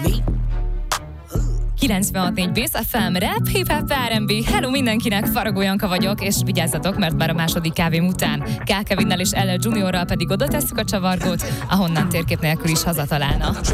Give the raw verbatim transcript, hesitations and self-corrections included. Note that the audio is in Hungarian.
kilencvenhat négy Bész ef em, rap, hip-hop, er and bé. Hello mindenkinek, Faragó Janka vagyok, és vigyázzatok, mert már a második kávém után K. Kevinnel és el el Juniorral pedig oda tesszük a csavargót, ahonnan térkép nélkül is hazatalálna.